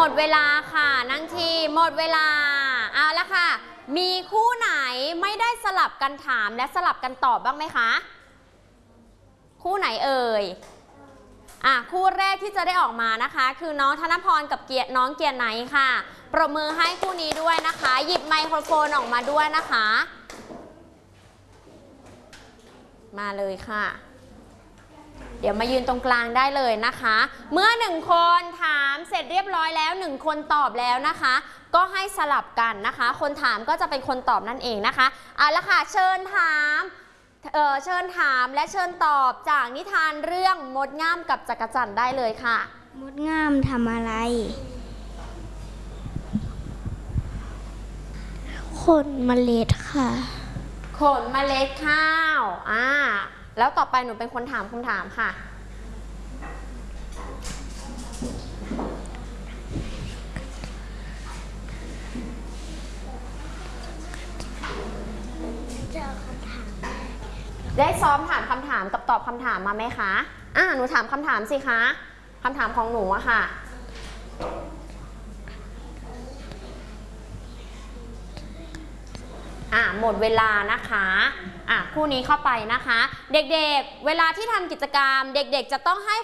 ดเวลาค่ะนั่งทีหมดเวลาเอาละค่ะมีคู่ไหนไม่ได้สลับกันถามและสลับกันตอบบ้างไหมคะคู่ไหนเอ่ยคู่แรกที่จะได้ออกมานะคะคือน้องธนพรกับน้องเกียรติไหนค่ะปรบมือให้คู่นี้ด้วยนะคะหยิบไมโครโฟนออกมาด้วยนะคะมาเลยค่ะเดี๋ยวมายืนตรงกลางได้เลยนะคะเมื่อ1คนถามเสร็จเรียบร้อยแล้ว1คนตอบแล้วนะคะก็ให้สลับกันนะคะคนถามก็จะเป็นคนตอบนั่นเองนะคะเอาละค่ะเชิญถามและเชิญตอบจากนิทานเรื่องมดง่ามกับจักรจั่นได้เลยค่ะมดง่ามทำอะไรขนเมล็ดค่ะขนเมล็ดข้าวแล้วต่อไปหนูเป็นคนถามคำถามค่ะได้ซ้อมถามคำถามกับตอบคำถามมาไหมคะหนูถามคำถามสิคะคำถามของหนูอะค่ะหมดเวลานะคะคู่นี้เข้าไปนะคะเด็กๆเวลาที่ทำกิจกรรมเด็กๆจะต้องให้